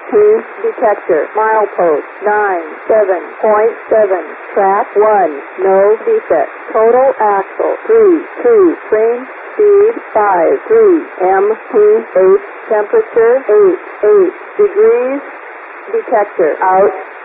detector. Milepost 97.7. Track 1. No defect. Total axle 3. Frame speed 5. MPH. Temperature 8. Degrees. Detector out.